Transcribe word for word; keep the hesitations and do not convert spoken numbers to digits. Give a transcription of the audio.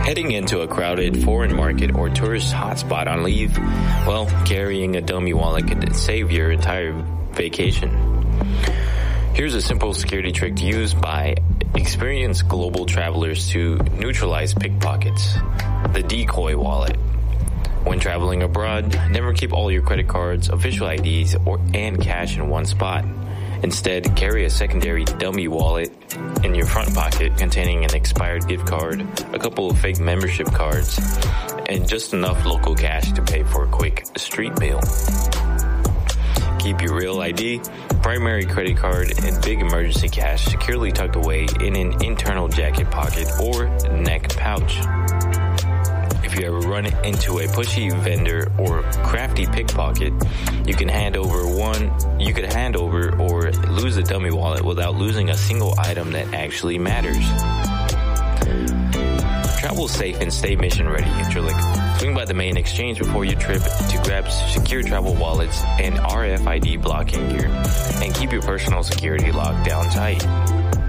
Heading into a crowded foreign market or tourist hotspot on leave, well, carrying a dummy wallet could save your entire vacation. Here's a simple security trick to use by experienced global travelers to neutralize pickpockets: the decoy wallet. When traveling abroad, never keep all your credit cards, official I Ds, or and cash in one spot. Instead, carry a secondary dummy wallet in your front pocket containing an expired gift card, a couple of fake membership cards, and just enough local cash to pay for a quick street meal. Keep your real I D, primary credit card, and big emergency cash securely tucked away in an internal jacket pocket or neck pouch. If you ever run into a pushy vendor or crafty pickpocket, you can hand over one, you could hand over or lose a dummy wallet without losing a single item that actually matters. Travel safe and stay mission ready, Interlic. Swing by the main exchange before your trip to grab secure travel wallets and R F I D blocking gear, and keep your personal security locked down tight.